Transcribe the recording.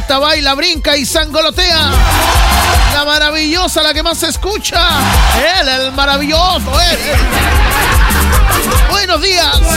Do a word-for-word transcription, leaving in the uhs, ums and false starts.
canta, baila, brinca y sangolotea. La maravillosa, la que más se escucha. Él, el maravilloso, él, él. Buenos días.